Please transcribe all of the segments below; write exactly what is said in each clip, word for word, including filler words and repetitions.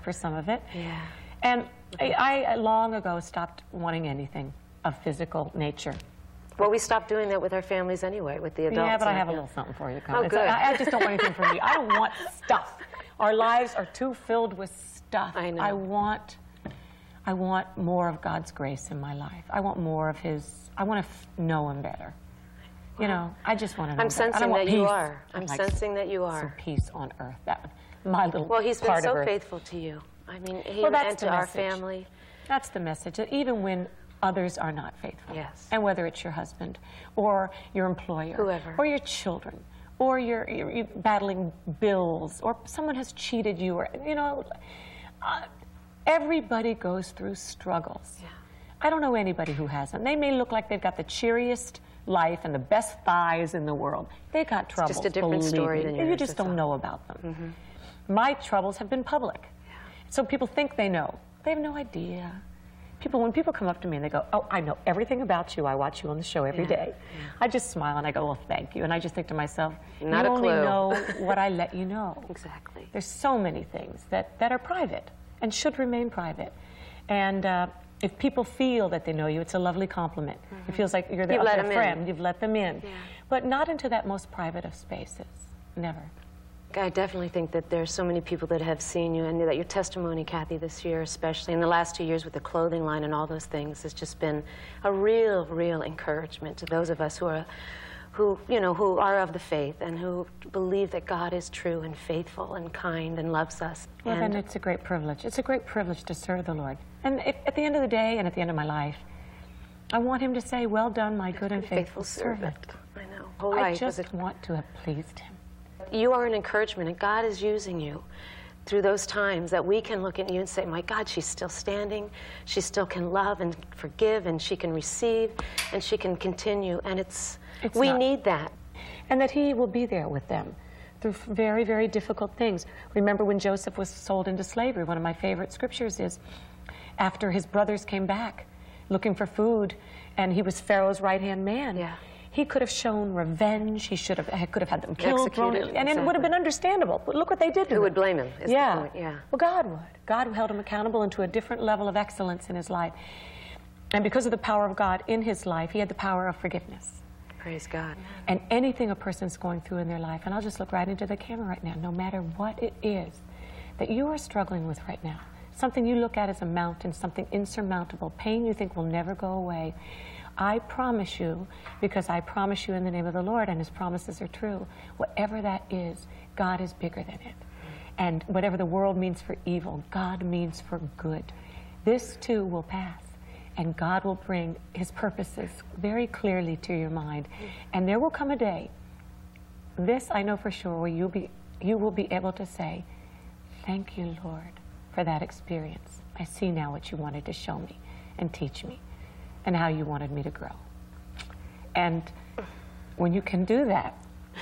for some of it. Yeah. And I, I long ago stopped wanting anything of physical nature. Well, we stopped doing that with our families anyway, with the adults. Yeah, but I and- have a little something for you to come. Oh, It's- good. I, I just don't want anything from you. I don't want stuff. Our lives are too filled with stuff. I know. I want, I want more of God's grace in my life. I want more of His. I want to f know Him better. You know, I just want to know I'm him better. I sensing don't want that you peace. are. I'm I'd like sensing that you some are. peace on earth. That my little Well, he's been part so of earth. faithful to you. I mean, he Well, that's and to the our message. family. That's the message, that even when others are not faithful, Yes. and whether it's your husband or your employer, Whoever. or your children, or you're, you're, you're battling bills, or someone has cheated you, or, you know, uh, everybody goes through struggles. Yeah. I don't know anybody who hasn't. They may look like they've got the cheeriest life and the best thighs in the world. They got troubles. just a different believe story me. than You yours, just that's don't all. know about them. Mm-hmm. My troubles have been public. So people think they know. They have no idea. People, when people come up to me and they go, oh, I know everything about you. I watch you on the show every Yeah. day. I just smile and I go, well, thank you. And I just think to myself, Not you a only clue. know what I let you know. Exactly. There's so many things that, that are private and should remain private. And uh, if people feel that they know you, it's a lovely compliment. Mm-hmm. It feels like you're their, You've let their them friend. in. You've let them in. Yeah. But not into that most private of spaces. Never. I definitely think that there's so many people that have seen you, and that your testimony, Kathy, this year especially, in the last two years with the clothing line and all those things, has just been a real, real encouragement to those of us who are, who, you know, who are of the faith and who believe that God is true and faithful and kind and loves us. Well, and then it's a great privilege. It's a great privilege to serve the Lord. And if, at the end of the day and at the end of my life, I want Him to say, well done, my good and faithful, faithful servant. servant. I know. Whole I life just was a- want to have pleased Him. You are an encouragement, and God is using you through those times that we can look at you and say, my God, she's still standing. She still can love and forgive, and she can receive, and she can continue. And it's, It's we not- need that. And that He will be there with them through very, very difficult things. Remember when Joseph was sold into slavery, one of my favorite scriptures is, after his brothers came back looking for food, and he was Pharaoh's right-hand man. Yeah. He could have shown revenge. He should have could have had them killed, thrown, Executed, and it would have exactly. been understandable. But look what they did to Who him. would blame him, is the yeah. point, yeah. Well, God would. God held him accountable and to a different level of excellence in his life. And because of the power of God in his life, he had the power of forgiveness. Praise God. And anything a person's going through in their life, and I'll just look right into the camera right now, no matter what it is that you are struggling with right now, something you look at as a mountain, something insurmountable, pain you think will never go away, I promise you, because I promise you in the name of the Lord, and His promises are true, whatever that is, God is bigger than it. And whatever the world means for evil, God means for good. This too will pass, and God will bring His purposes very clearly to your mind. And there will come a day, this I know for sure, where you'll be, you will be able to say, thank you, Lord, for that experience. I see now what you wanted to show me and teach me, and how you wanted me to grow. And when you can do that,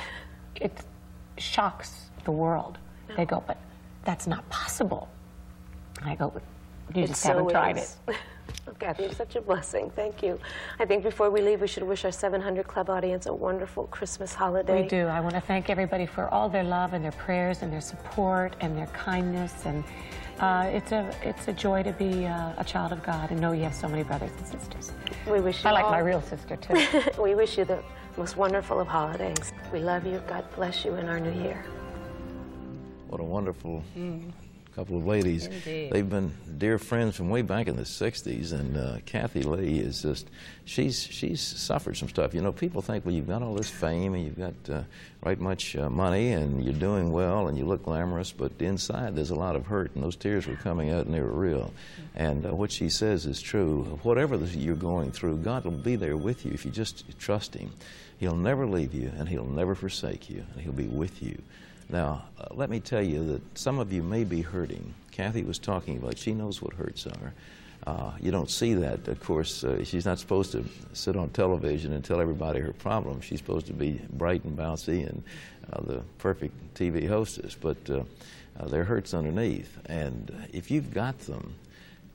it shocks the world. No. They go, but that's not possible. And I go, but you It just so haven't tried is. it. Oh, Kathy, you're such a blessing. Thank you. I think before we leave, we should wish our seven hundred Club audience a wonderful Christmas holiday. We do. I want to thank everybody for all their love and their prayers and their support and their kindness. And uh, it's a it's a joy to be uh, a child of God and know you have so many brothers and sisters. We wish you I like all... my real sister, too. We wish you the most wonderful of holidays. We love you. God bless you in our new year. What a wonderful mm. couple of ladies. Indeed. They've been dear friends from way back in the sixties, and uh, Kathy Lee is just, she's she's suffered some stuff. You know, people think, well, you've got all this fame, and you've got uh, right much uh, money, and you're doing well, and you look glamorous, but inside there's a lot of hurt, and those tears were coming out, and they were real. And uh, what she says is true. Whatever you're going through, God will be there with you if you just trust Him. He'll never leave you, and He'll never forsake you, and He'll be with you. Now, uh, let me tell you that some of you may be hurting. Kathy was talking about, she knows what hurts are. Uh, you don't see that, of course. Uh, she's not supposed to sit on television and tell everybody her problems. She's supposed to be bright and bouncy and uh, the perfect T V hostess, but uh, uh, there hurts underneath. And if you've got them,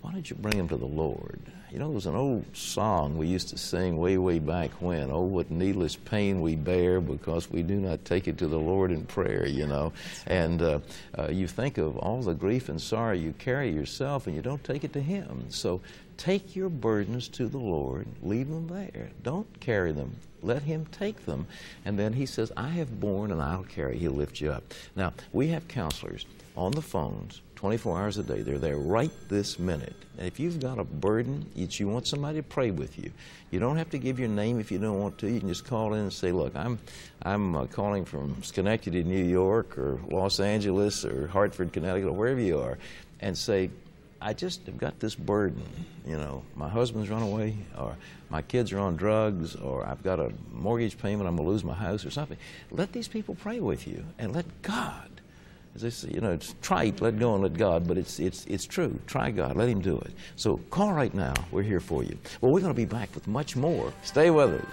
why don't you bring them to the Lord? You know, there was an old song we used to sing way, way back when, oh, what needless pain we bear because we do not take it to the Lord in prayer, you know. And uh, uh, you think of all the grief and sorrow you carry yourself and you don't take it to Him. So take your burdens to the Lord, leave them there. Don't carry them. Let Him take them. And then He says, I have borne and I'll carry. He'll lift you up. Now, we have counselors on the phones twenty-four hours a day. They're there right this minute. And if you've got a burden, that you want somebody to pray with you, you don't have to give your name if you don't want to. You can just call in and say, look, I'm, I'm uh, calling from Schenectady, New York, or Los Angeles, or Hartford, Connecticut, or wherever you are, and say, I just have got this burden. You know, my husband's run away, or my kids are on drugs, or I've got a mortgage payment, I'm going to lose my house, or something. Let these people pray with you, and let God, as they say, you know, it's trite, let go and let God, but it's, it's, it's true. Try God. Let Him do it. So call right now. We're here for you. Well, we're going to be back with much more. Stay with us.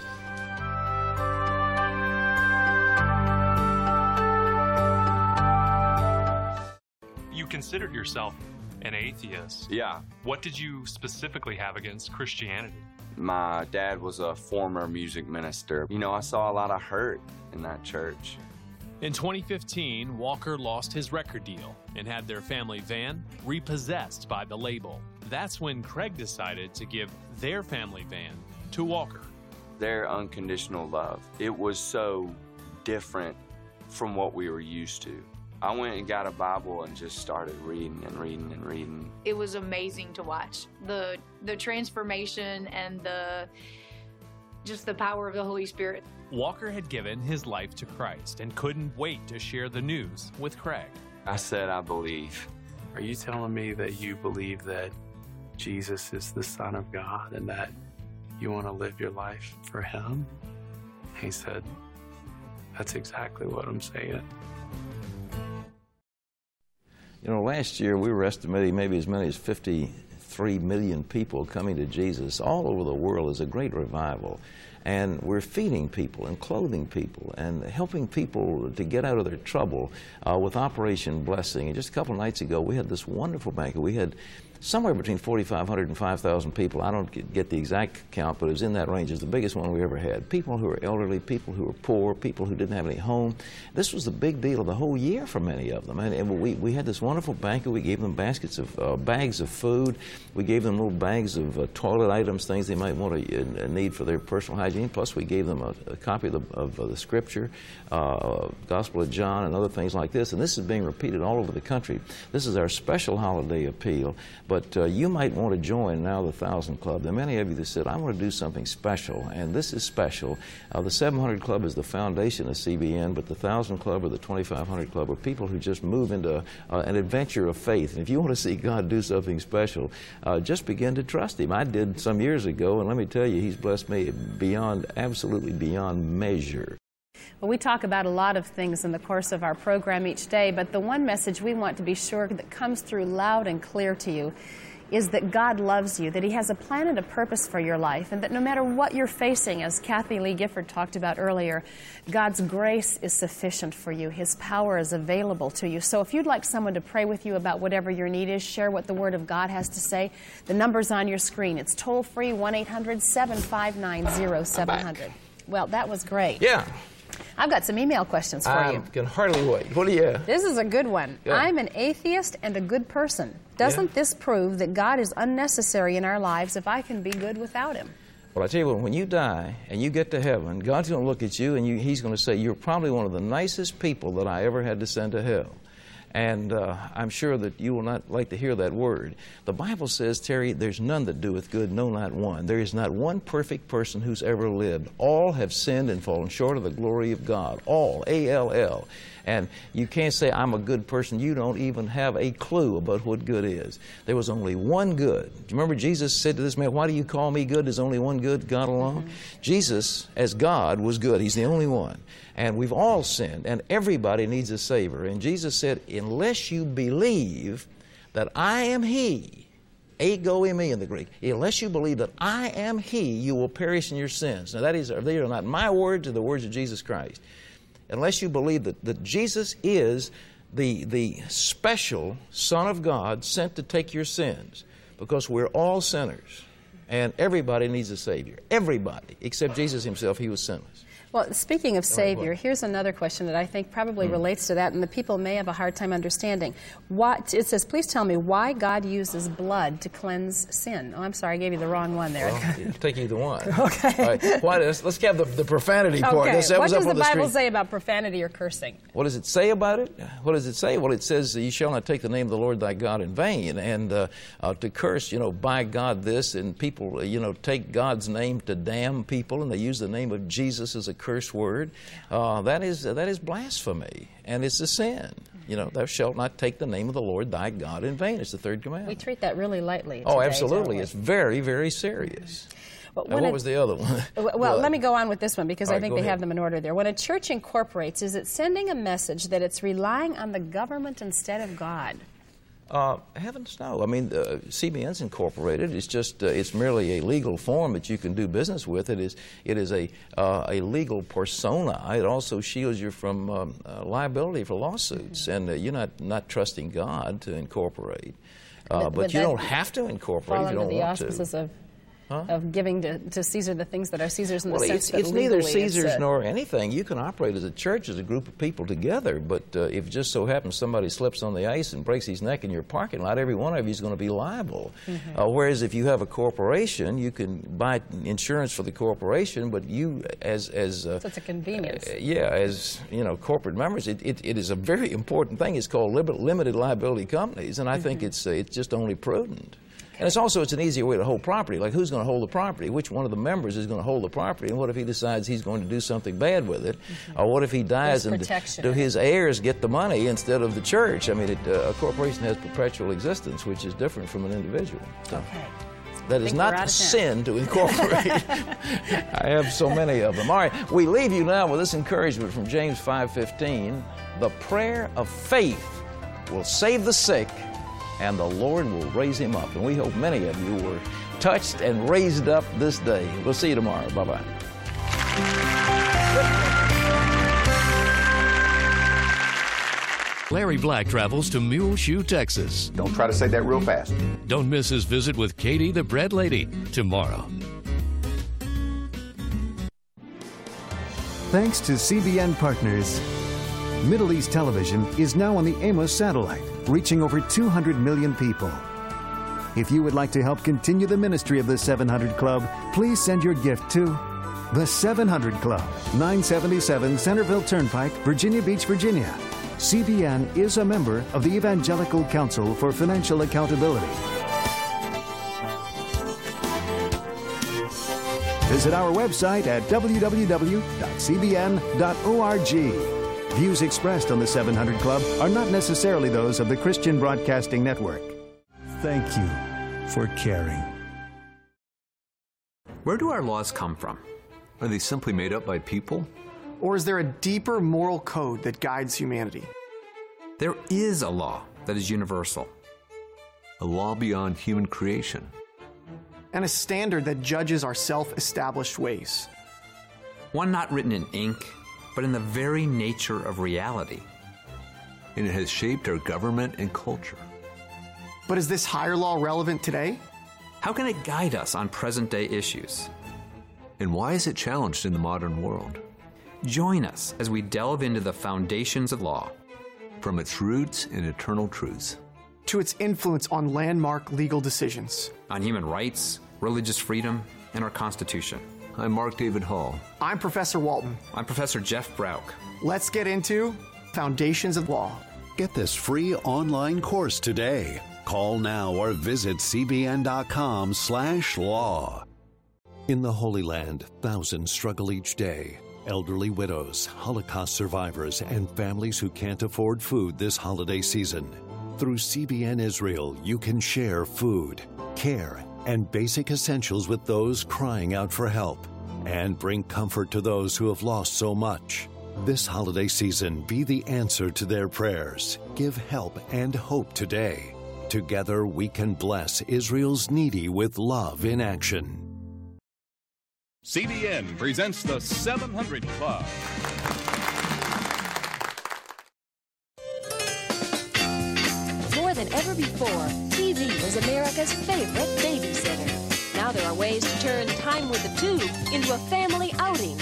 You considered yourself an atheist. Yeah. What did you specifically have against Christianity? My dad was a former music minister. You know, I saw a lot of hurt in that church. In twenty fifteen, Walker lost his record deal and had their family van repossessed by the label. That's when Craig decided to give their family van to Walker. Their unconditional love, it was so different from what we were used to. I went and got a Bible and just started reading and reading and reading. It was amazing to watch. The, the transformation and the just the power of the Holy Spirit. Walker had given his life to Christ and couldn't wait to share the news with Craig. I said, I believe. Are you telling me that you believe that Jesus is the Son of God and that you want to live your life for Him? He said, that's exactly what I'm saying. You know, last year we were estimating maybe as many as fifty-three million people coming to Jesus all over the world. Is a great revival. And we're feeding people and clothing people and helping people to get out of their trouble uh, with Operation Blessing. And just a couple of nights ago, we had this wonderful banquet. We had somewhere between forty-five hundred and five thousand people. I don't get the exact count, but it was in that range. It's the biggest one we ever had. People who were elderly, people who were poor, people who didn't have any home. This was the big deal of the whole year for many of them. And, and we, we had this wonderful banquet. We gave them baskets of, uh, bags of food. We gave them little bags of uh, toilet items, things they might want to uh, need for their personal hygiene. Plus, we gave them a, a copy of the, of, uh, the Scripture, uh, Gospel of John, and other things like this. And this is being repeated all over the country. This is our special holiday appeal. But uh, you might want to join now the Thousand Club. There are many of you that said, I want to do something special, and this is special. Uh, the seven hundred Club is the foundation of C B N, but the Thousand Club or the twenty-five hundred Club are people who just move into uh, an adventure of faith. And if you want to see God do something special, uh, just begin to trust Him. I did some years ago, and let me tell you, He's blessed me beyond, absolutely beyond measure. Well, we talk about a lot of things in the course of our program each day, but the one message we want to be sure that comes through loud and clear to you is that God loves you, that He has a plan and a purpose for your life, and that no matter what you're facing, as Kathy Lee Gifford talked about earlier, God's grace is sufficient for you. His power is available to you. So if you'd like someone to pray with you about whatever your need is, share what the Word of God has to say, the number's on your screen. It's toll-free, one eight hundred, seven five nine, zero seven hundred. Well, that was great. Yeah. I've got some email questions for I you. can hardly wait. What do you have? This is a good one. Yeah. I'm an atheist and a good person. Doesn't Yeah. this prove that God is unnecessary in our lives if I can be good without Him? Well, I tell you what, when you die and you get to heaven, God's going to look at you and you, He's going to say, you're probably one of the nicest people that I ever had to send to hell. And uh, I'm sure that you will not like to hear that word. The Bible says, Terry, there's none that doeth good, no, not one. There is not one perfect person who's ever lived. All have sinned and fallen short of the glory of God. All, A L L. And you can't say, I'm a good person. You don't even have a clue about what good is. There was only one good. Do you remember Jesus said to this man, why do you call me good? There's only one good, God alone. Mm-hmm. Jesus, as God, was good. He's the only one. And we've all sinned, and everybody needs a Savior. And Jesus said, unless you believe that I am He, ego eimi in the Greek, unless you believe that I am He, you will perish in your sins. Now, that is, they are not my words, they're the words of Jesus Christ. Unless you believe that, that Jesus is the, the special Son of God sent to take your sins. because we're all sinners, and everybody needs a Savior. Everybody, except Jesus himself, he was sinless. Well, speaking of Savior, here's another question that I think probably mm. relates to that, and the people may have a hard time understanding. What, it says, please tell me why God uses blood to cleanse sin. Oh, I'm sorry, I gave you the wrong one there. Well, take either one. Okay. All right. Why does, let's have the, the profanity part. Okay. That What does the the Bible street. say about profanity or cursing? What does it say about it? What does it say? Well, it says, you shall not take the name of the Lord thy God in vain. And uh, uh, to curse, you know, by God this, and people, you know, take God's name to damn people, and they use the name of Jesus as a curse word. Uh, that is uh, that is blasphemy, and it's a sin. You know, thou shalt not take the name of the Lord thy God in vain. It's the third commandment. We treat that really lightly Oh, today, absolutely. It's very, very serious. But Now, what a, was the other one? Well, Well, let me go on with this one because All I right, think go they ahead. have them in order there. When a church incorporates, is it sending a message that it's relying on the government instead of God? Uh, heavens no. I mean, uh, C B N's incorporated. It's just uh, it's merely a legal form that you can do business with. It is it is a uh, a legal persona. It also shields you from um, uh, liability for lawsuits, mm-hmm. and uh, you're not not trusting God to incorporate. Uh, But- but but you that don't have to incorporate Fall if you under don't the want to. auspices of, Huh? of giving to, to Caesar the things that are Caesar's in Well, the sense it's, that it's neither legally Caesar's it's, uh, nor anything. You can operate as a church, as a group of people together, but uh, if it just so happens somebody slips on the ice and breaks his neck in your parking lot, every one of you is going to be liable. Mm-hmm. Uh, whereas if you have a corporation, you can buy insurance for the corporation, but you as as uh, So it's a convenience. uh, yeah, as you know, corporate members, it, it, it is a very important thing. It's called lib- limited liability companies, and I Mm-hmm. think it's uh, it's just only prudent. And it's also it's an easier way to hold property. Like, who's going to hold the property? Which one of the members is going to hold the property? And what if he decides he's going to do something bad with it? Mm-hmm. Or what if he dies There's and protection. do his heirs get the money instead of the church? I mean, it, uh, a corporation has perpetual existence, which is different from an individual. So Okay. that is think we're out not of sin to incorporate. I have so many of them. All right, we leave you now with this encouragement from James five fifteen. The prayer of faith will save the sick, and the Lord will raise him up. And we hope many of you were touched and raised up this day. We'll see you tomorrow. Bye-bye. Larry Black travels to Muleshoe, Texas. Don't try to say that real fast. Don't miss his visit with Katie the Bread Lady tomorrow. Thanks to C B N Partners, Middle East Television is now on the Amos satellite, reaching over two hundred million people. If you would like to help continue the ministry of the seven hundred Club, please send your gift to the seven hundred Club, nine seventy-seven Centerville Turnpike, Virginia Beach, Virginia. C B N is a member of the Evangelical Council for Financial Accountability. Visit our website at w w w dot c b n dot org. Views expressed on the seven hundred Club are not necessarily those of the Christian Broadcasting Network. Thank you for caring. Where do our laws come from? Are they simply made up by people? Or is there a deeper moral code that guides humanity? There is a law that is universal. A law beyond human creation. And a standard that judges our self-established ways. One not written in ink, but in the very nature of reality. And it has shaped our government and culture. But is this higher law relevant today? How can it guide us on present-day issues? And why is it challenged in the modern world? Join us as we delve into the foundations of law. From its roots and eternal truths. To its influence on landmark legal decisions. On human rights, religious freedom, and our Constitution. I'm Mark David Hall. I'm Professor Walton. I'm Professor Jeff Brauch. Let's get into Foundations of Law. Get this free online course today. Call now or visit c b n dot com slash law. In the Holy Land, thousands struggle each day. Elderly widows, Holocaust survivors, and families who can't afford food this holiday season. Through C B N Israel, you can share food, care, and basic essentials with those crying out for help, and bring comfort to those who have lost so much. This holiday season, be the answer to their prayers. Give help and hope today. Together, we can bless Israel's needy with love in action. C B N presents the seven hundred Club. More than ever before, T V D is America's favorite babysitter. Now there are ways to turn time with the tube into a family outing.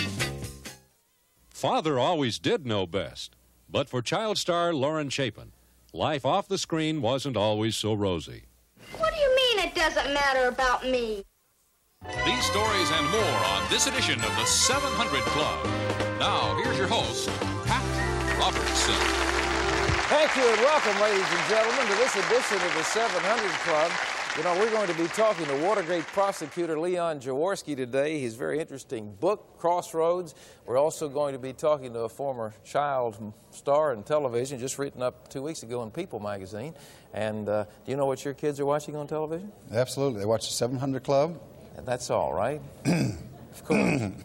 Father always did know best. But for child star Lauren Chapin, life off the screen wasn't always so rosy. What do you mean it doesn't matter about me? These stories and more on this edition of the seven hundred Club. Now, here's your host, Pat Robertson. Thank you and welcome, ladies and gentlemen, to this edition of the seven hundred Club. You know, we're going to be talking to Watergate prosecutor Leon Jaworski today. His very interesting book, Crossroads. We're also going to be talking to a former child star in television, just written up two weeks ago in People magazine. And uh, do you know what your kids are watching on television? Absolutely. They watch the seven hundred Club. And that's all, right? Of course. And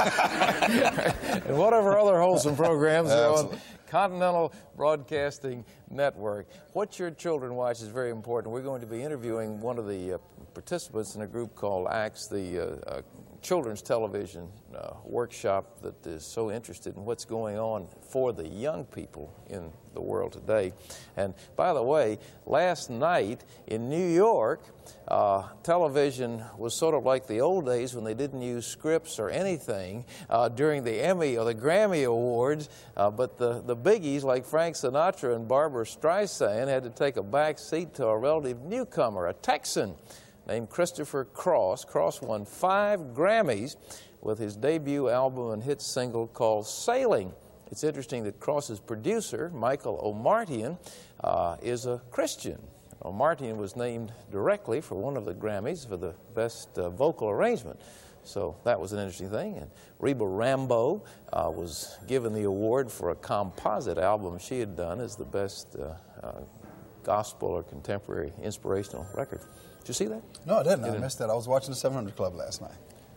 whatever other wholesome programs are on Continental Broadcasting Network. What your children watch is very important. We're going to be interviewing one of the uh, participants in a group called ACTS, the uh, uh, children's television uh, workshop that is so interested in what's going on for the young people in the world today. And by the way, last night in New York, uh, television was sort of like the old days when they didn't use scripts or anything uh, during the Emmy or the Grammy Awards, uh, but the, the biggies like Frank Sinatra and Barbra Streisand had to take a back seat to a relative newcomer, a Texan named Christopher Cross. Cross won five Grammys with his debut album and hit single called Sailing. It's interesting that Cross's producer, Michael Omartian, uh, is a Christian. Omartian was named directly for one of the Grammys for the best uh, vocal arrangement. So that was an interesting thing. And Reba Rambo uh, was given the award for a composite album she had done as the best uh, uh, gospel or contemporary inspirational record. Did you see that? No, I didn't. I missed that. I was watching the seven hundred Club last night.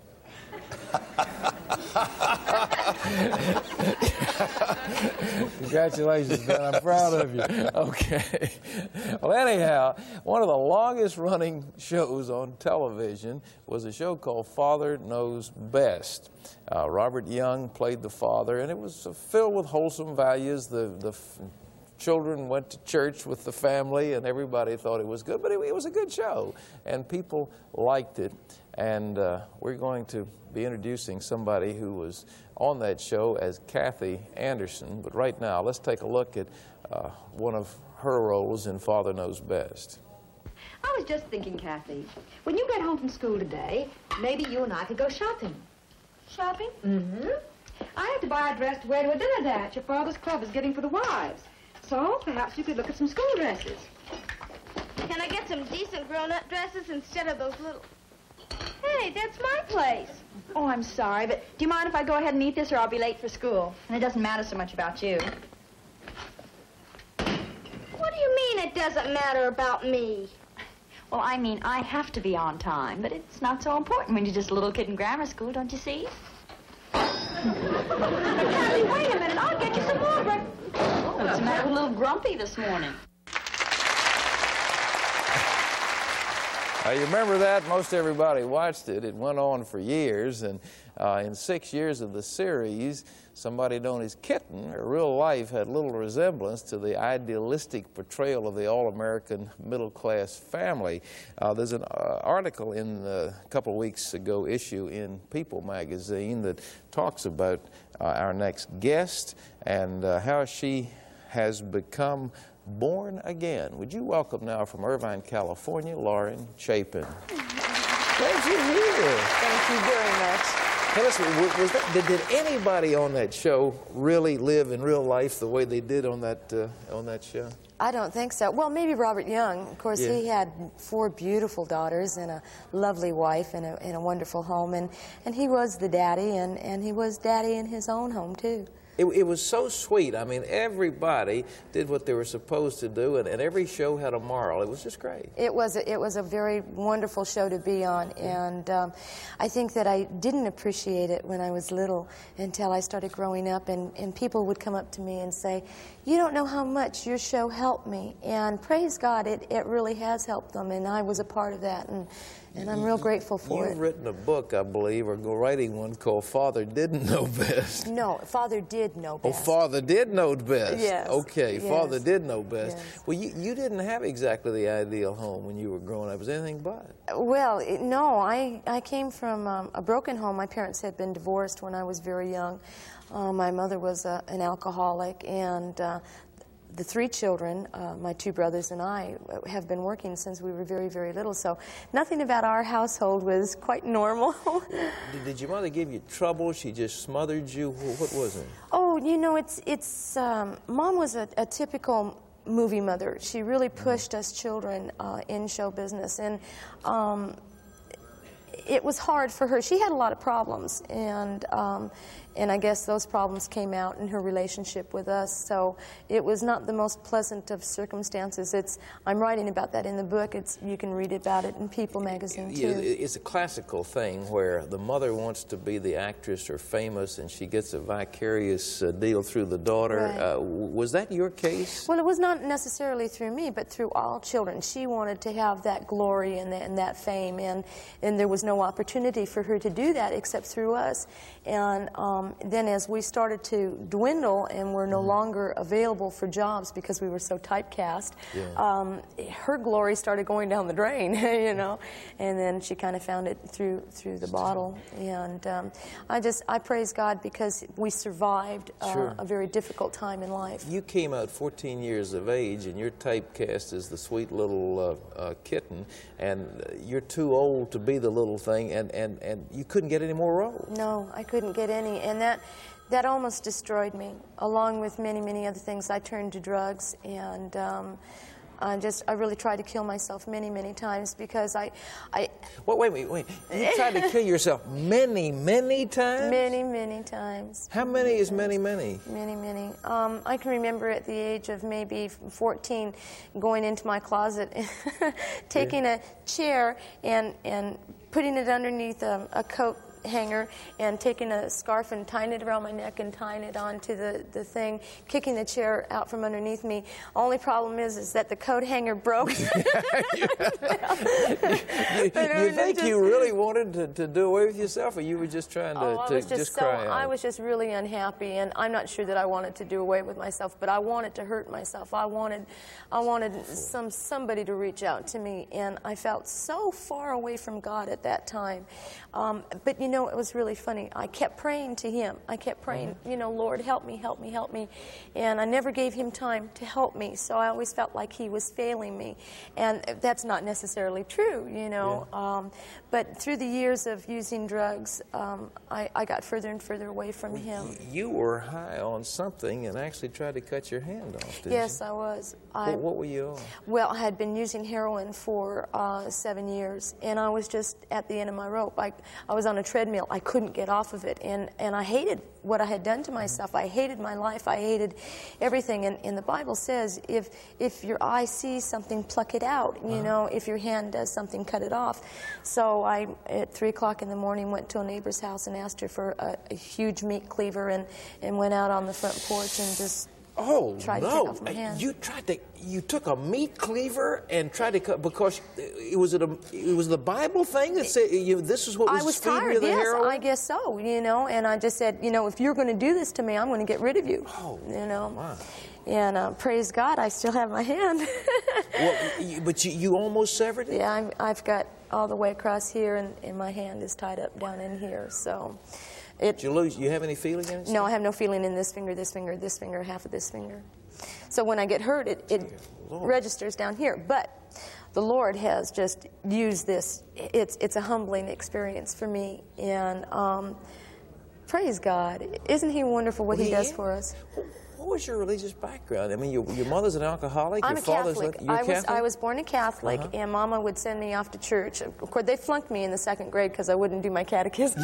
Congratulations, Ben. I'm proud of you. Okay. Well, anyhow, one of the longest running shows on television was a show called Father Knows Best. Uh, Robert Young played the father, and it was uh, filled with wholesome values. The, the f children went to church with the family, and everybody thought it was good, but it, it was a good show, and people liked it. And uh, we're going to be introducing somebody who was on that show as Kathy Anderson. But right now, let's take a look at uh, one of her roles in Father Knows Best. I was just thinking, Kathy, when you get home from school today, maybe you and I could go shopping. Shopping? Mm-hmm. I have to buy a dress to wear to a dinner dance your father's club is getting for the wives. So perhaps you could look at some school dresses. Can I get some decent grown-up dresses instead of those little... Hey, that's my place. Oh, I'm sorry, but do you mind if I go ahead and eat this, or I'll be late for school? And it doesn't matter so much about you. What do you mean it doesn't matter about me? Well, I mean, I have to be on time, but it's not so important when you're just a little kid in grammar school, don't you see? Kathy, wait a minute. I'll get you some more breakfast. Oh, what's the matter with a little grumpy this morning? Uh, you remember that? Most everybody watched it. It went on for years, and uh, in six years of the series, somebody known as Kitten, her real life had little resemblance to the idealistic portrayal of the all-American middle-class family. Uh, there's an uh, article in a couple of weeks ago issue in People magazine that talks about uh, our next guest and uh, how she has become born again. Would you welcome now from Irvine, California, Lauren Chapin. Glad you're here. Thank you very much. Tell us, was that, did, did anybody on that show really live in real life the way they did on that uh, on that show? I don't think so. Well, maybe Robert Young. Of course, Yeah. he had four beautiful daughters and a lovely wife and a, and a wonderful home. And, and he was the daddy, and, and he was daddy in his own home, too. It, it was so sweet. I mean, everybody did what they were supposed to do, and, and every show had a moral. It was just great. It was a, it was a very wonderful show to be on, and um, I think that I didn't appreciate it when I was little until I started growing up, and, and people would come up to me and say, "You don't know how much your show helped me," and praise God, it, it really has helped them, and I was a part of that, and, and I'm real grateful for You've it. written a book, I believe, or writing one called Father Didn't Know Best. No, Father Did did know Oh, best. Father did know best. Yes. Okay, Yes. Father did know best. Yes. Well, you, you didn't have exactly the ideal home when you were growing up. Was anything but? Well, it, no, I, I came from um, a broken home. My parents had been divorced when I was very young. Uh, my mother was uh, an alcoholic, and uh, the three children, uh, my two brothers and I, have been working since we were very, very little. So nothing about our household was quite normal. Did, did your mother give you trouble? She just smothered you? Wh- What was it? Oh, you know, it's, it's um, Mom was a, a typical movie mother. She really pushed us children uh, in show business. And um, it was hard for her. She had a lot of problems, and um, and I guess those problems came out in her relationship with us. So it was not the most pleasant of circumstances. It's I'm writing about that in the book. It's you can read about it in People magazine too. Yeah, it's a classical thing where the mother wants to be the actress or famous, and she gets a vicarious uh, deal through the daughter. Right. Uh, w- was that your case? Well, it was not necessarily through me, but through all children. She wanted to have that glory and that, and that fame, and, and there was no opportunity for her to do that except through us. And um, then as we started to dwindle and were no mm-hmm. longer available for jobs because we were so typecast, yeah. um, her glory started going down the drain, you know. And then she kind of found it through through the bottle. And um, I just, I praise God because we survived uh, Sure. a very difficult time in life. You came out fourteen years of age, and you're typecast as the sweet little uh, uh, kitten, and you're too old to be the little thing, and, and, and you couldn't get any more roles. No, I couldn't get any, and that that almost destroyed me. Along with many, many other things, I turned to drugs, and um, I just I really tried to kill myself many, many times because I, I. Wait, wait, wait, wait! You tried to kill yourself many, many times. Many, many times. How many is many, many? Many, many. Um, I can remember at the age of maybe fourteen, going into my closet, taking yeah. a chair and and putting it underneath a, a coat hanger and taking a scarf and tying it around my neck and tying it onto the, the thing, kicking the chair out from underneath me. Only problem is is that the coat hanger broke. you you, you think just, you really wanted to, to do away with yourself, or you were just trying to, oh, to I was just, just so, cry out? I was just really unhappy, and I'm not sure that I wanted to do away with myself, but I wanted to hurt myself. I wanted I wanted some somebody to reach out to me, and I felt so far away from God at that time. Um, but you know, it was really funny. I kept praying to Him. I kept praying, mm-hmm. you know, Lord, help me, help me, help me. And I never gave Him time to help me, so I always felt like He was failing me. And that's not necessarily true, you know. Yeah. Um, but through the years of using drugs, um, I, I got further and further away from well, Him. You were high on something and actually tried to cut your hand off, didn't yes, you? I was. I, well, what were you on? Well, I had been using heroin for uh, seven years, and I was just at the end of my rope. I, I was on a treadmill. I couldn't get off of it, and, and I hated what I had done to myself. I hated my life. I hated everything. And, and the Bible says, if if your eye sees something, pluck it out. You uh-huh. know, if your hand does something, cut it off. So I, at three o'clock in the morning, went to a neighbor's house and asked her for a, a huge meat cleaver, and, and went out on the front porch and just Oh, tried no. to take off my hand. You tried to, you took a meat cleaver and tried to cut, because it was, it, a, it was the Bible thing that said, you, this is what was, I was feeding tired, you the yes, heroin? I guess so, you know, and I just said, you know, if you're going to do this to me, I'm going to get rid of you, oh, you know. Wow. And uh, praise God, I still have my hand. Well, you, but you, you almost severed it? Yeah, I'm, I've got all the way across here, and, and my hand is tied up down in here, so. It, Did you lose, you have any feeling in it? No, I have no feeling in this finger, this finger, this finger, half of this finger. So when I get hurt, it, it registers down here. But the Lord has just used this. It's, it's a humbling experience for me. And um, praise God. Isn't He wonderful what well, He does for us? What was your religious background? I mean, your, your mother's an alcoholic. I'm your a father's Catholic. You're I was Catholic? I was born a Catholic, uh-huh. and Mama would send me off to church. Of course, they flunked me in the second grade because I wouldn't do my catechism.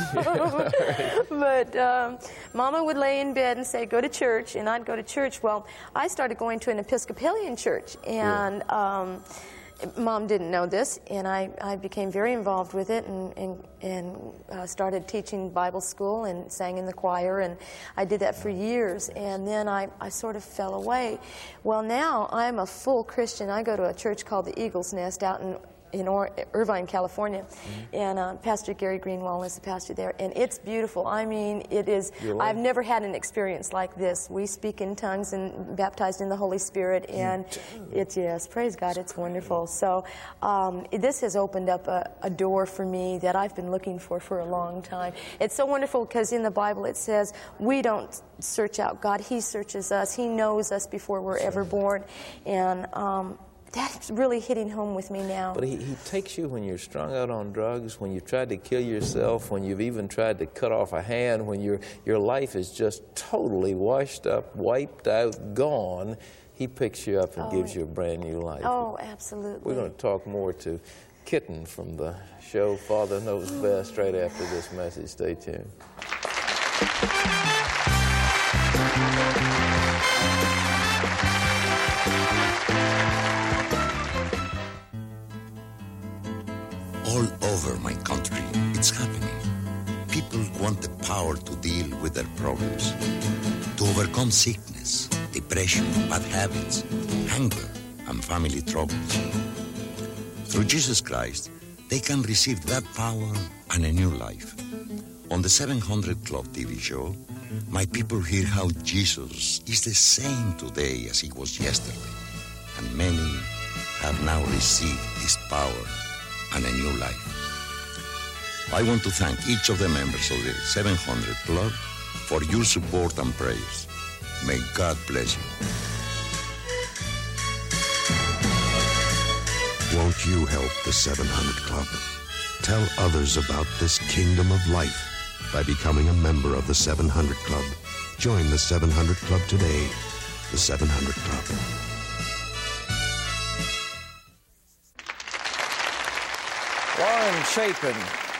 But um, Mama would lay in bed and say, "Go to church," and I'd go to church. Well, I started going to an Episcopalian church, and. Yeah. Um, Mom didn't know this, and I, I became very involved with it, and, and, and uh, started teaching Bible school and sang in the choir, and I did that for years, and then I, I sort of fell away. Well, now I'm a full Christian. I go to a church called the Eagle's Nest out in in or Irvine, California, mm-hmm. and uh, Pastor Gary Greenwald is the pastor there, and it's beautiful. I mean, it is. I've never had an experience like this. We speak in tongues and baptized in the Holy Spirit, and it's yes, praise God, it's wonderful. So um, this has opened up a, a door for me that I've been looking for for a long time. It's so wonderful because in the Bible it says we don't search out God; He searches us. He knows us before we're ever born, and um, that's really hitting home with me now. But he, he takes you when you're strung out on drugs, when you've tried to kill yourself, when you've even tried to cut off a hand, when your your life is just totally washed up, wiped out, gone. He picks you up and oh, gives you a brand new life. Oh, absolutely. We're going to talk more to Kitten from the show Father Knows Best right after this message. Stay tuned. All over my country, it's happening. People want the power to deal with their problems, to overcome sickness, depression, bad habits, anger, and family troubles. Through Jesus Christ, they can receive that power and a new life. On the seven hundred Club T V show, my people hear how Jesus is the same today as he was yesterday, and many have now received his power and a new life. I want to thank each of the members of the seven hundred Club for your support and prayers. May God bless you. Won't you help the seven hundred Club? Tell others about this kingdom of life by becoming a member of the seven hundred Club. Join the seven hundred Club today. The seven hundred Club. Lauren Chapin,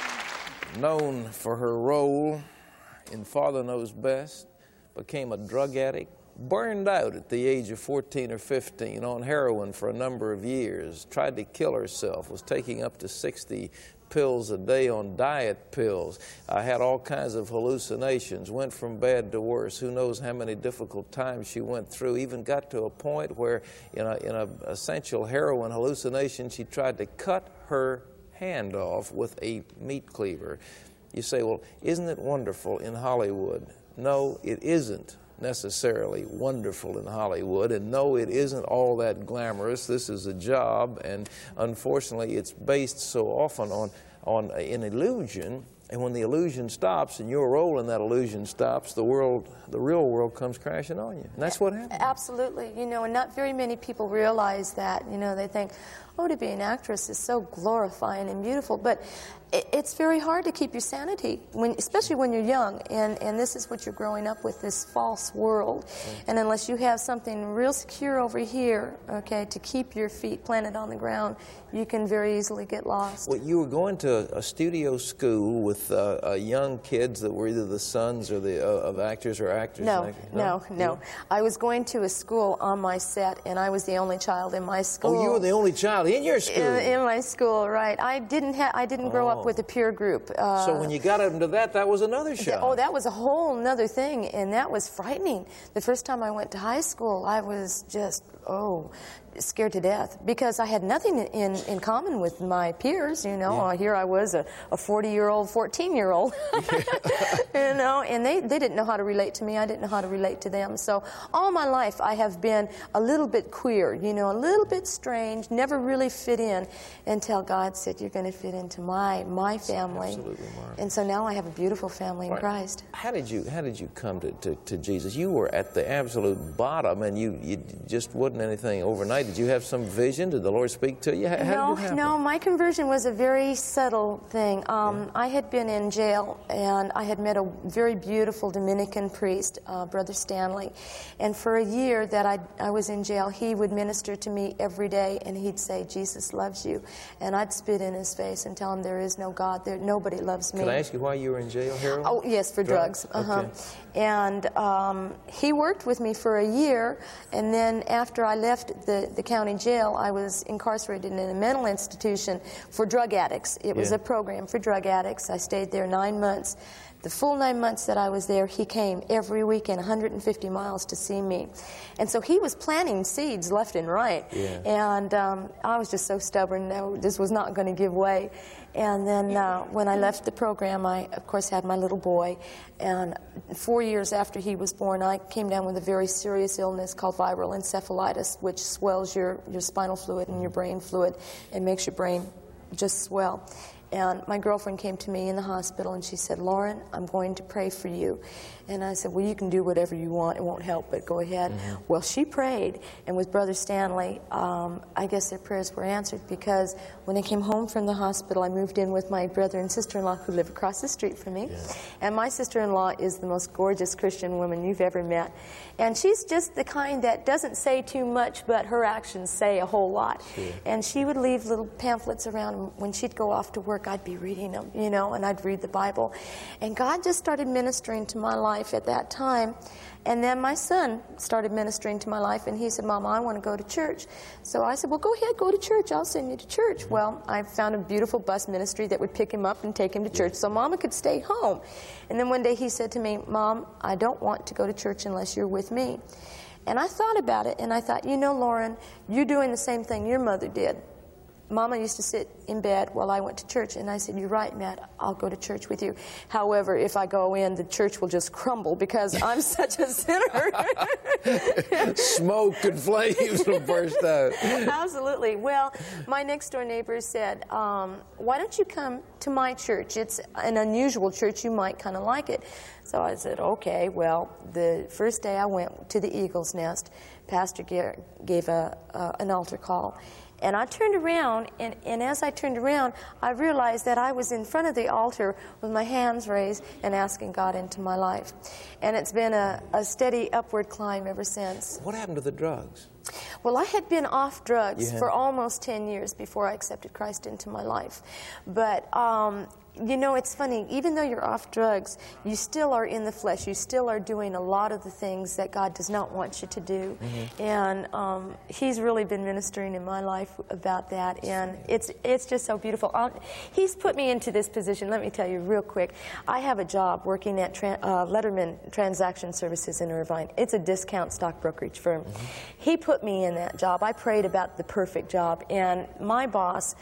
known for her role in Father Knows Best, became a drug addict, burned out at the age of fourteen or fifteen on heroin for a number of years, tried to kill herself, was taking up to sixty pills a day on diet pills, uh, had all kinds of hallucinations, went from bad to worse. Who knows how many difficult times she went through, even got to a point where in a, in a essential heroin hallucination, she tried to cut her hand off with a meat cleaver. You say, well, isn't it wonderful in Hollywood? No, it isn't necessarily wonderful in Hollywood, and no, it isn't all that glamorous. This is a job, and unfortunately, it's based so often on, on an illusion, and when the illusion stops and your role in that illusion stops, the world, the real world comes crashing on you. And that's what happens. Absolutely. You know, and not very many people realize that. You know, they think, oh, to be an actress is so glorifying and beautiful, but it's very hard to keep your sanity, when, especially when you're young, and, and this is what you're growing up with, this false world. Mm-hmm. And unless you have something real secure over here, okay, to keep your feet planted on the ground, you can very easily get lost. Well, you were going to a, a studio school with uh, uh, young kids that were either the sons or the, uh, of actors or actors? No, and actors. no, no, no. I was going to a school on my set, and I was the only child in my school. Oh, you were the only child in your school? In, in my school, right. I didn't, ha I didn't grow oh. up with a peer group. Uh, so when you got into that, that was another show. Oh, that was a whole nother thing, and that was frightening. The first time I went to high school, I was just, oh, scared to death, because I had nothing in, in common with my peers, you know. Yeah. Here I was, a forty-year-old, fourteen-year-old, you know, and they, they didn't know how to relate to me. I didn't know how to relate to them. So all my life I have been a little bit queer, you know, a little bit strange, never really fit in until God said, you're going to fit into my, my family. Absolutely, Mark. And so now I have a beautiful family in right. Christ. How did you, how did you come to, to, to Jesus? You were at the absolute bottom, and you, you just wasn't anything overnight. Did you have some vision? Did the Lord speak to you? How, no, how did it happen? No, my conversion was a very subtle thing. Um, yeah. I had been in jail, and I had met a very beautiful Dominican priest, uh, Brother Stanley. And for a year that I, I was in jail, he would minister to me every day, and he'd say, Jesus loves you. And I'd spit in his face and tell him, there is no God, there, nobody loves me. Can I ask you why you were in jail, Harold? Oh, yes, for drugs. drugs. Uh-huh. Okay. And um, he worked with me for a year, and then after I left the, the county jail, I was incarcerated in a mental institution for drug addicts. It was Yeah. a program for drug addicts. I stayed there nine months. The full nine months that I was there, he came every weekend, one hundred fifty miles to see me. And so he was planting seeds left and right. Yeah. And um, I was just so stubborn. No, this was not going to give way. And then uh, when I left the program, I, of course, had my little boy. And four years after he was born, I came down with a very serious illness called viral encephalitis, which swells your, your spinal fluid and your brain fluid and makes your brain just swell. And my girlfriend came to me in the hospital and she said, "Lauren, I'm going to pray for you." And I said, "Well, you can do whatever you want. It won't help, but go ahead." Mm-hmm. Well, she prayed, and with Brother Stanley, um, I guess their prayers were answered, because when I came home from the hospital, I moved in with my brother and sister-in-law who live across the street from me. Yeah. And my sister-in-law is the most gorgeous Christian woman you've ever met. And she's just the kind that doesn't say too much, but her actions say a whole lot. Sure. And she would leave little pamphlets around, and when she'd go off to work, I'd be reading them, you know, and I'd read the Bible. And God just started ministering to my life at that time. And then my son started ministering to my life, and he said, "Mama, I want to go to church." So I said, "Well, go ahead, go to church. I'll send you to church." Well, I found a beautiful bus ministry that would pick him up and take him to church so Mama could stay home. And then one day he said to me, "Mom, I don't want to go to church unless you're with me." And I thought about it, and I thought, you know, Lauren, you're doing the same thing your mother did. Mama used to sit in bed while I went to church, and I said, "You're right, Matt, I'll go to church with you. However, if I go in, the church will just crumble because I'm such a sinner." Smoke and flames will burst out. Absolutely. Well, my next door neighbor said, um, "Why don't you come to my church? It's an unusual church. You might kind of like it." So I said, "Okay." Well, the first day I went to the Eagle's Nest, Pastor gave a, uh, an altar call. And I turned around, and, and as I turned around, I realized that I was in front of the altar with my hands raised and asking God into my life. And it's been a, a steady upward climb ever since. What happened to the drugs? Well, I had been off drugs Yeah. for almost ten years before I accepted Christ into my life. But, um, you know, it's funny, even though you're off drugs, you still are in the flesh. You still are doing a lot of the things that God does not want you to do. Mm-hmm. And um, He's really been ministering in my life about that. And it's it's just so beautiful. I'll, he's put me into this position. Let me tell you real quick. I have a job working at Tran uh, Letterman Transaction Services in Irvine. It's a discount stock brokerage firm. Mm-hmm. He put me in that job. I prayed about the perfect job. And my boss,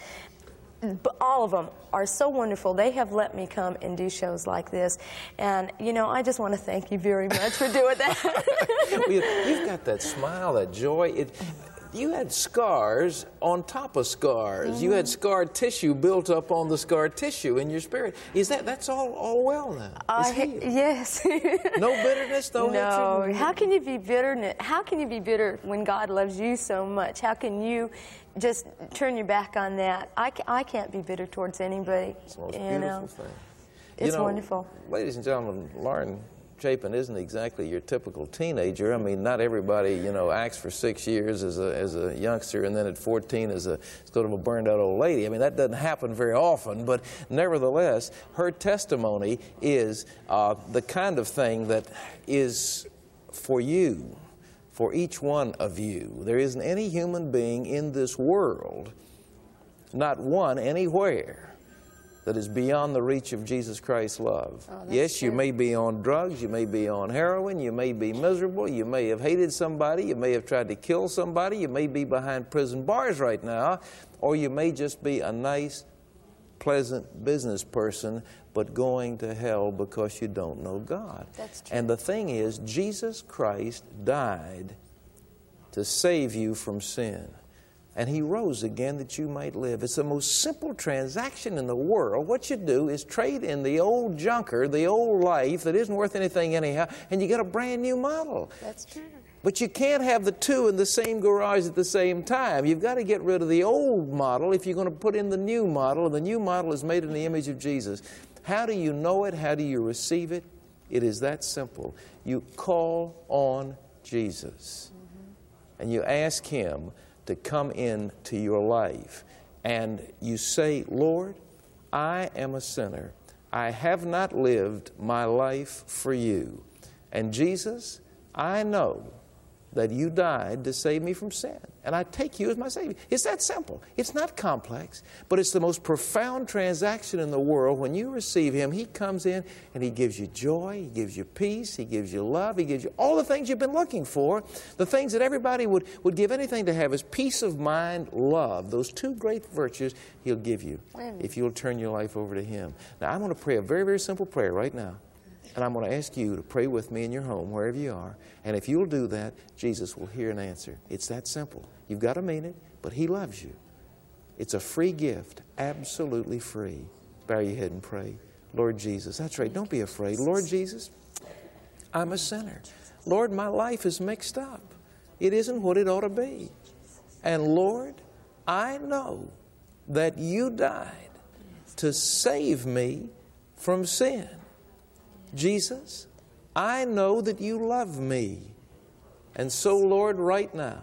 all of them are so wonderful. They have let me come and do shows like this. And, you know, I just want to thank you very much for doing that. Well, you, you've got that smile, that joy. It, you had scars on top of scars. Mm-hmm. You had scar tissue built up on the scar tissue in your spirit. Is that, that's all, all well now? I, yes. No bitterness, no, no hatred? How can you be bitter? How can you be bitter when God loves you so much? How can you just turn your back on that? I, I can't be bitter towards anybody. It's the most you beautiful know. thing. It's you know, wonderful. Ladies and gentlemen, Lauren Chapin isn't exactly your typical teenager. I mean, not everybody, you know, acts for six years as a, as a youngster and then at fourteen as a sort of a burned-out old lady. I mean, that doesn't happen very often, but nevertheless, her testimony is uh, the kind of thing that is for you, for each one of you. There isn't any human being in this world, not one anywhere, that is beyond the reach of Jesus Christ's love. Oh, yes, true. You may be on drugs, you may be on heroin, you may be miserable, you may have hated somebody, you may have tried to kill somebody, you may be behind prison bars right now, or you may just be a nice, pleasant business person, but going to hell because you don't know God. That's true. And the thing is, Jesus Christ died to save you from sin. And He rose again that you might live. It's the most simple transaction in the world. What you do is trade in the old junker, the old life that isn't worth anything anyhow, and you get a brand new model. That's true. But you can't have the two in the same garage at the same time. You've got to get rid of the old model if you're going to put in the new model, and the new model is made in the image of Jesus. How do you know it? How do you receive it? It is that simple. You call on Jesus, mm-hmm. and you ask Him to come into your life, and you say, Lord, I am a sinner. I have not lived my life for you. And Jesus, I know that you died to save me from sin, and I take you as my Savior. It's that simple. It's not complex, but it's the most profound transaction in the world. When you receive Him, He comes in and He gives you joy, He gives you peace, He gives you love, He gives you all the things you've been looking for, the things that everybody would, would give anything to have is peace of mind, love. Those two great virtues He'll give you if you'll turn your life over to Him. Now, I'm going to pray a very, very simple prayer right now. And I'm going to ask you to pray with me in your home, wherever you are. And if you'll do that, Jesus will hear and answer. It's that simple. You've got to mean it, but He loves you. It's a free gift, absolutely free. Bow your head and pray. Lord Jesus, that's right, don't be afraid. Lord Jesus, I'm a sinner. Lord, my life is mixed up. It isn't what it ought to be. And Lord, I know that you died to save me from sin. Jesus, I know that you love me. And so, Lord, right now,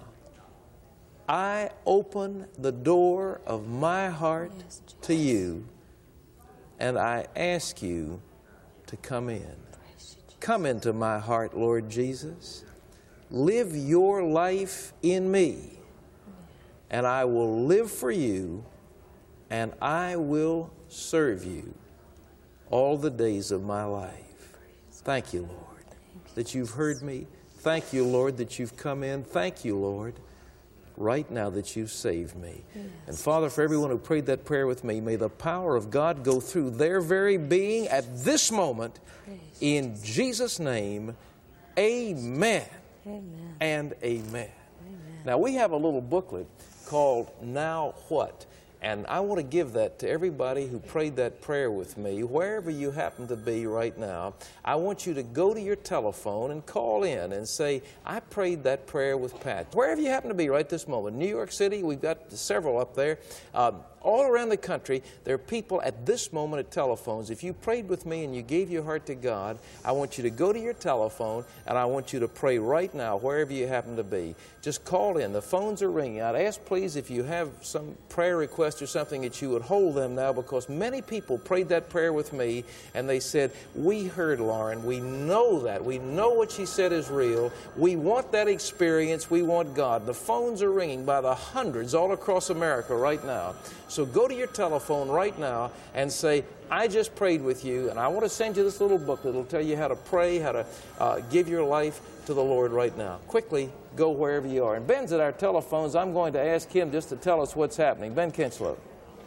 I open the door of my heart to you, and I ask you to come in. Come into my heart, Lord Jesus. Live your life in me, and I will live for you, and I will serve you all the days of my life. Thank you, Lord, that you've heard me. Thank you, Lord, that you've come in. Thank you, Lord, right now that you've saved me. Yes. And Father, for everyone who prayed that prayer with me, may the power of God go through their very being at this moment. Praise in Jesus. Jesus' name, amen, amen. And amen. Amen. Now, we have a little booklet called Now What? And I want to give that to everybody who prayed that prayer with me, wherever you happen to be right now. I want you to go to your telephone and call in and say, I prayed that prayer with Pat. Wherever you happen to be right this moment. New York City, we've got several up there. Um, all around the country, there are people at this moment at telephones. If you prayed with me and you gave your heart to God, I want you to go to your telephone and I want you to pray right now, wherever you happen to be. Just call in. The phones are ringing. I'd ask, please, if you have some prayer request or something, that you would hold them now, because many people prayed that prayer with me and they said, we heard Lauren. We know that. We know what she said is real. We want that experience. We want God. The phones are ringing by the hundreds all across America right now. So go to your telephone right now and say, I just prayed with you, and I want to send you this little booklet. It'll tell you how to pray, how to uh, give your life to the Lord right now. Quickly, go wherever you are. And Ben's at our telephones. I'm going to ask him just to tell us what's happening. Ben Kinchlow.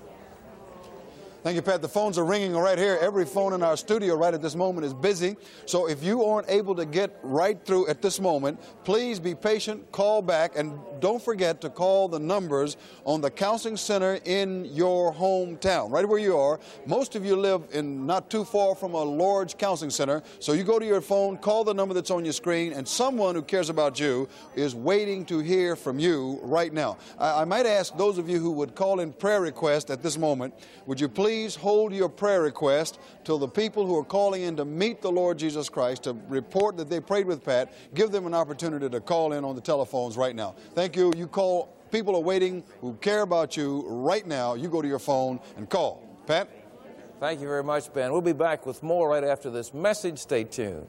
Thank you, Pat. The phones are ringing right here. Every phone in our studio right at this moment is busy. So if you aren't able to get right through at this moment, please be patient, call back, and don't forget to call the numbers on the counseling center in your hometown, right where you are. Most of you live in not too far from a large counseling center, so you go to your phone, call the number that's on your screen, and someone who cares about you is waiting to hear from you right now. I, I might ask those of you who would call in prayer requests at this moment, would you please Please hold your prayer request till the people who are calling in to meet the Lord Jesus Christ, to report that they prayed with Pat, give them an opportunity to call in on the telephones right now. Thank you. You call. People are waiting who care about you right now. You go to your phone and call. Pat? Thank you very much, Ben. We'll be back with more right after this message. Stay tuned.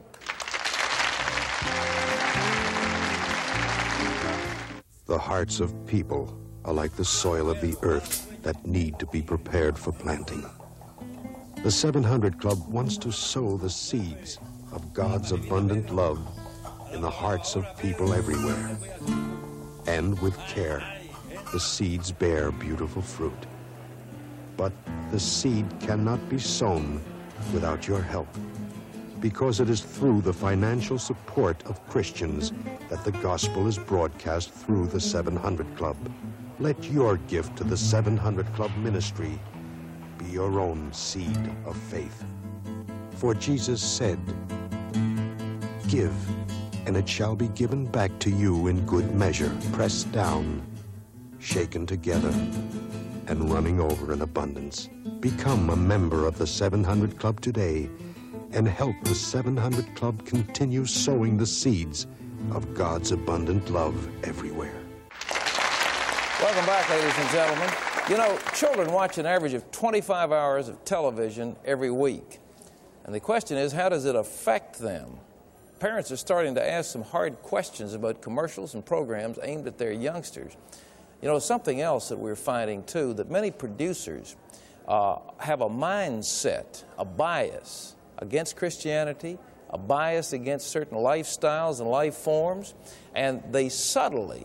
The hearts of people are like the soil of the earth that need to be prepared for planting. The seven hundred Club wants to sow the seeds of God's abundant love in the hearts of people everywhere. And with care, the seeds bear beautiful fruit. But the seed cannot be sown without your help, because it is through the financial support of Christians that the gospel is broadcast through the seven hundred Club. Let your gift to the seven hundred Club ministry be your own seed of faith. For Jesus said, give, and it shall be given back to you in good measure, pressed down, shaken together, and running over in abundance. Become a member of the seven hundred Club today and help the seven hundred Club continue sowing the seeds of God's abundant love everywhere. Welcome back, ladies and gentlemen. You know, children watch an average of twenty-five hours of television every week. And the question is, how does it affect them? parents are starting to ask some hard questions about commercials and programs aimed at their youngsters. You know, something else that we're finding, too, that many producers uh, have a mindset, a bias against Christianity, a bias against certain lifestyles and life forms, and they subtly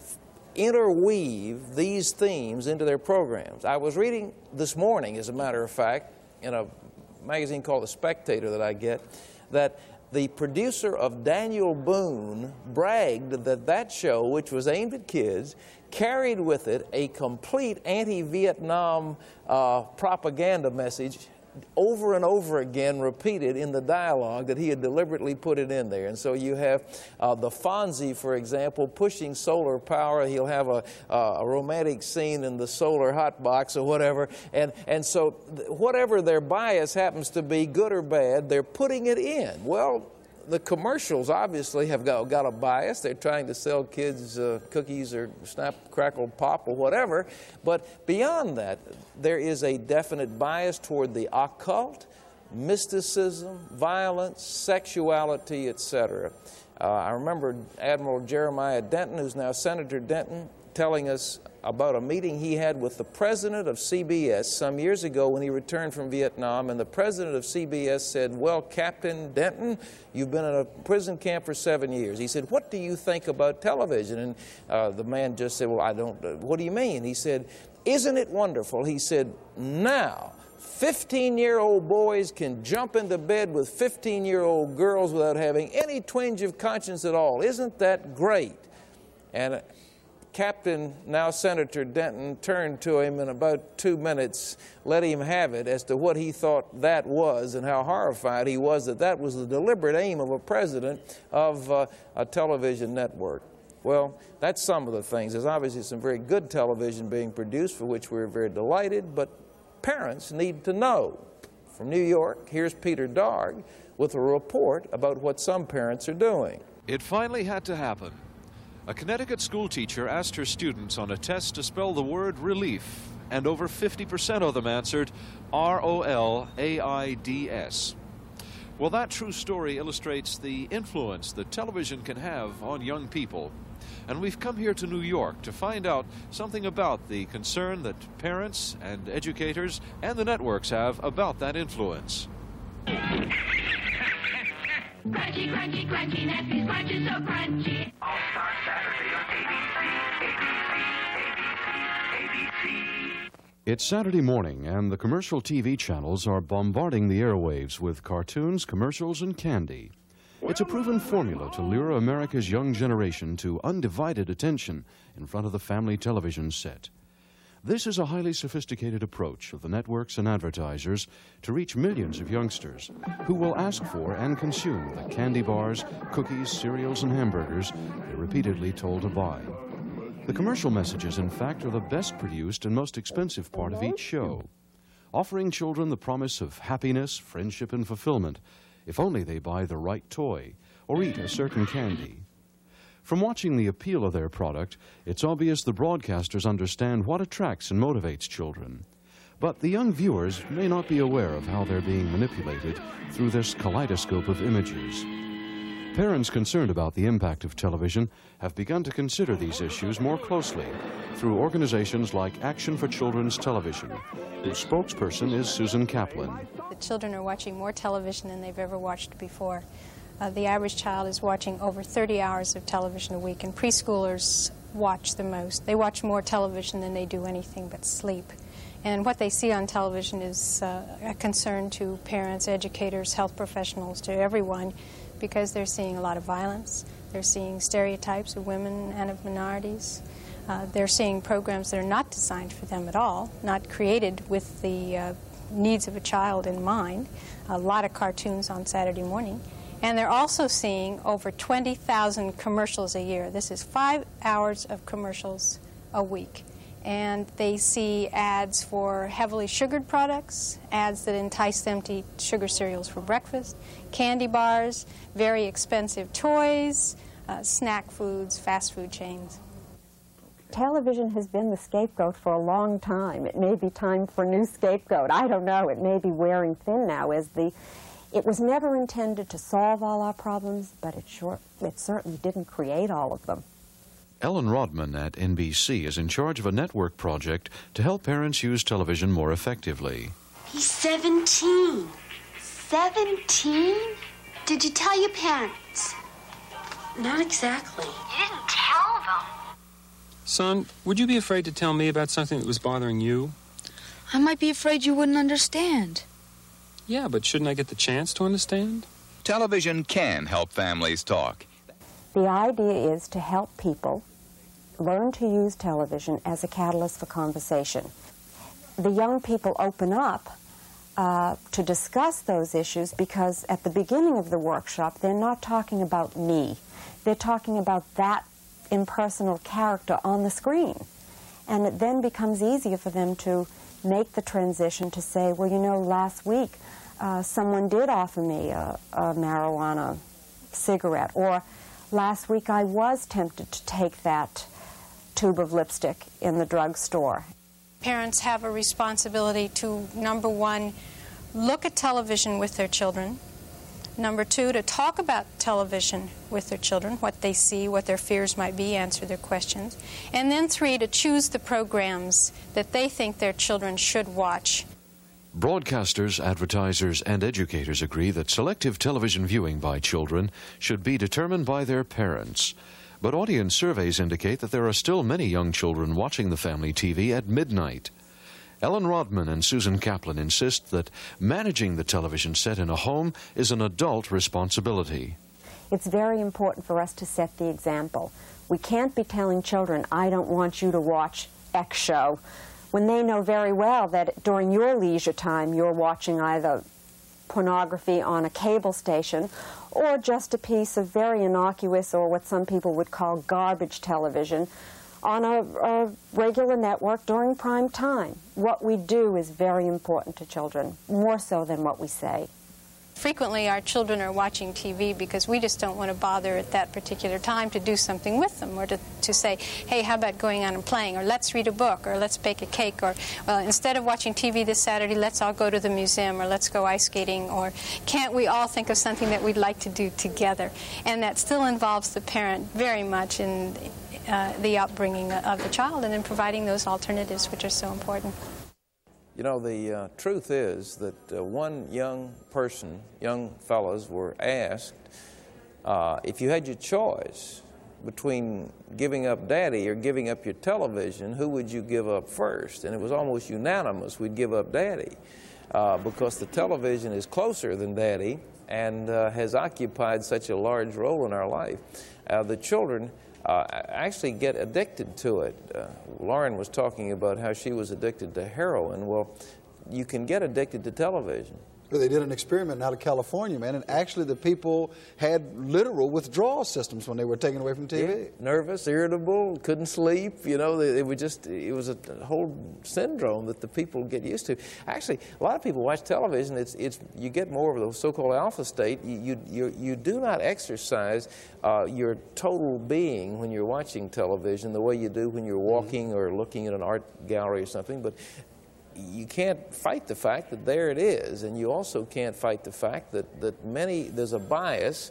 interweave these themes into their programs. I was reading this morning, as a matter of fact, in a magazine called The Spectator that I get, that the producer of Daniel Boone bragged that that show, which was aimed at kids, carried with it a complete anti-Vietnam uh, propaganda message over and over again repeated in the dialogue, that he had deliberately put it in there. And so you have uh, the Fonzie, for example, pushing solar power. He'll have a, uh, a romantic scene in the solar hot box or whatever. And, and so th whatever their bias happens to be, good or bad, they're putting it in. Well, the commercials obviously have got, got a bias. They're trying to sell kids uh, cookies or Snap, Crackle, Pop or whatever. But beyond that, there is a definite bias toward the occult, mysticism, violence, sexuality, et cetera. Uh, I remember Admiral Jeremiah Denton, who's now Senator Denton, telling us about a meeting he had with the president of C B S some years ago when he returned from Vietnam, and the president of C B S said, well, Captain Denton, you've been in a prison camp for seven years. He said, what do you think about television? And uh, the man just said, well, I don't, uh, what do you mean? He said, isn't it wonderful? He said, now, fifteen-year-old boys can jump into bed with fifteen-year-old girls without having any twinge of conscience at all. Isn't that great? And uh, Captain, now Senator Denton, turned to him in about two minutes, let him have it as to what he thought that was and how horrified he was that that was the deliberate aim of a president of uh, a television network. Well, that's some of the things. There's obviously some very good television being produced, for which we're very delighted, but parents need to know. From New York, here's Peter Darg with a report about what some parents are doing. It finally had to happen. A Connecticut school teacher asked her students on a test to spell the word relief, and over fifty percent of them answered R O L A I D S. Well, that true story illustrates the influence that television can have on young people. And we've come here to New York to find out something about the concern that parents and educators and the networks have about that influence. Crunchy, crunchy, crunchy, Nestle's Crunch is so crunchy. All-Star Saturday on A B C, A B C, A B C, A B C. It's Saturday morning, and the commercial T V channels are bombarding the airwaves with cartoons, commercials, and candy. It's a proven formula to lure America's young generation to undivided attention in front of the family television set. This is a highly sophisticated approach of the networks and advertisers to reach millions of youngsters who will ask for and consume the candy bars, cookies, cereals, and hamburgers they're repeatedly told to buy. The commercial messages, in fact, are the best produced and most expensive part of each show, offering children the promise of happiness, friendship, and fulfillment if only they buy the right toy or eat a certain candy. From watching the appeal of their product, it's obvious the broadcasters understand what attracts and motivates children. But the young viewers may not be aware of how they're being manipulated through this kaleidoscope of images. Parents concerned about the impact of television have begun to consider these issues more closely through organizations like Action for Children's Television, whose spokesperson is Susan Kaplan. The children are watching more television than they've ever watched before. Uh, the average child is watching over thirty hours of television a week, and preschoolers watch the most. They watch more television than they do anything but sleep. And what they see on television is uh, a concern to parents, educators, health professionals, to everyone, because they're seeing a lot of violence. They're seeing stereotypes of women and of minorities. Uh, they're seeing programs that are not designed for them at all, not created with the uh, needs of a child in mind. A lot of cartoons on Saturday morning. And they're also seeing over twenty thousand commercials a year. This is five hours of commercials a week. And they see ads for heavily sugared products, ads that entice them to eat sugar cereals for breakfast, candy bars, very expensive toys, uh, snack foods, fast food chains. Television has been the scapegoat for a long time. It may be time for a new scapegoat. I don't know. It may be wearing thin now as the It was never intended to solve all our problems, but it, sure, it certainly didn't create all of them. Ellen Rodman at N B C is in charge of a network project to help parents use television more effectively. He's seventeen. seventeen? Did you tell your parents? Not exactly. You didn't tell them. Son, would you be afraid to tell me about something that was bothering you? I might be afraid you wouldn't understand. Yeah, but shouldn't I get the chance to understand? Television can help families talk. The idea is to help people learn to use television as a catalyst for conversation. The young people open up uh, to discuss those issues because at the beginning of the workshop, they're not talking about me. They're talking about that impersonal character on the screen. And it then becomes easier for them to make the transition to say, well, you know, last week uh, someone did offer me a, a marijuana cigarette, or last week I was tempted to take that tube of lipstick in the drugstore. Parents have a responsibility to, number one, look at television with their children. Number two, to talk about television with their children, what they see, what their fears might be, answer their questions. And then three, to choose the programs that they think their children should watch. Broadcasters, advertisers, and educators agree that selective television viewing by children should be determined by their parents. But audience surveys indicate that there are still many young children watching the family T V at midnight. Ellen Rodman and Susan Kaplan insist that managing the television set in a home is an adult responsibility. It's very important for us to set the example. We can't be telling children, I don't want you to watch X show, when they know very well that during your leisure time you're watching either pornography on a cable station or just a piece of very innocuous, or what some people would call garbage television, on a, a regular network during prime time. What we do is very important to children, more so than what we say. Frequently our children are watching T V because we just don't want to bother at that particular time to do something with them, or to, to say, hey, how about going on and playing, or let's read a book, or let's bake a cake, or, well, instead of watching T V this Saturday, let's all go to the museum, or let's go ice skating, or can't we all think of something that we'd like to do together? And that still involves the parent very much in uh, the upbringing of the child and in providing those alternatives, which are so important. You know, the uh, truth is that uh, one young person, young fellows, were asked uh, if you had your choice between giving up Daddy or giving up your television, who would you give up first? And it was almost unanimous we'd give up Daddy uh, because the television is closer than Daddy and uh, has occupied such a large role in our life. Uh, the children Uh, actually get addicted to it. Uh, Lauren was talking about how she was addicted to heroin. Well, you can get addicted to television. They did an experiment out of California, man, and actually the people had literal withdrawal systems when they were taken away from T V. Yeah, nervous, irritable, couldn't sleep, you know, they, they were just, it was a whole syndrome that the people get used to. Actually, a lot of people watch television, it's, it's, you get more of the so-called alpha state. You, you, you, you do not exercise uh, your total being when you're watching television the way you do when you're walking or looking at an art gallery or something, but you can't fight the fact that there it is, and you also can't fight the fact that, that many, there's a bias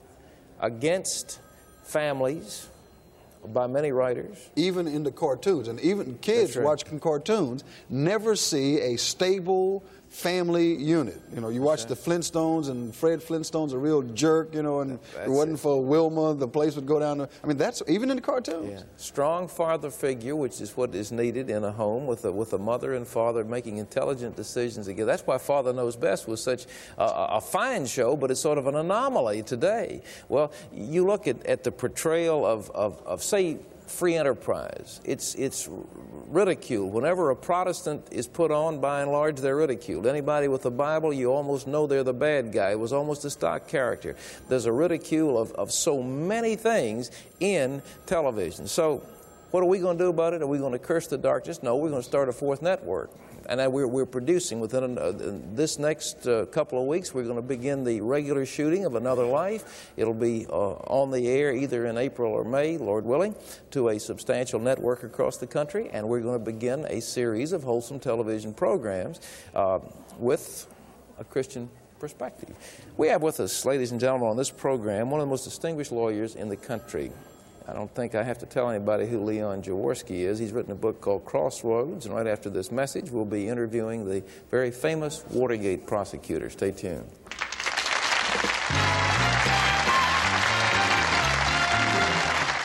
against families by many writers. Even in the cartoons, and even kids right. watching cartoons never see a stable family unit. You know, you watch right. the Flintstones, and Fred Flintstone's a real jerk, you know, and that's if it wasn't it. for Wilma, the place would go down. To, I mean, that's even in the cartoons. Yeah. Strong father figure, which is what is needed in a home with a, with a mother and father making intelligent decisions together. That's why Father Knows Best was such a, a fine show, but it's sort of an anomaly today. Well, you look at, at the portrayal of, of, of say, free enterprise. It's, it's ridiculed. Whenever a Protestant is put on, by and large, they're ridiculed. Anybody with the Bible, you almost know they're the bad guy. It was almost a stock character. There's a ridicule of, of so many things in television. So what are we going to do about it? Are we going to curse the darkness? No, we're going to start a fourth network. And we're, we're producing within uh, this next uh, couple of weeks, we're going to begin the regular shooting of Another Life. It'll be uh, on the air either in April or May, Lord willing, to a substantial network across the country. And we're going to begin a series of wholesome television programs uh, with a Christian perspective. We have with us, ladies and gentlemen, on this program, one of the most distinguished lawyers in the country. I don't think I have to tell anybody who Leon Jaworski is. He's written a book called Crossroads, and right after this message, we'll be interviewing the very famous Watergate prosecutor. Stay tuned.